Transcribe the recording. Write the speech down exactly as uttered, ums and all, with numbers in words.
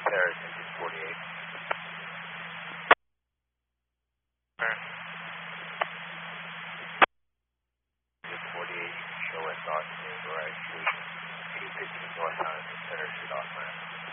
Paris, engine forty-eight. Engine forty-eight, you can show us on the garage solution. eight fifteen northbound, center shoot off ramp.